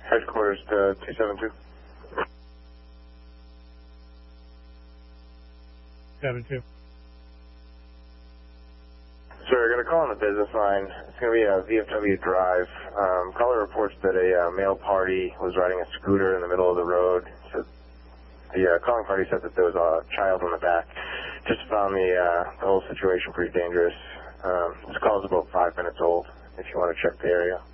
Headquarters to 272. 72. Sir, we're going to call on the business line. It's going to be a VFW drive. Caller reports that a male party was riding a scooter in the middle of the road. So the calling party said that there was a child on the back. Just found the whole situation pretty dangerous. This call is about 5 minutes old if you want to check the area.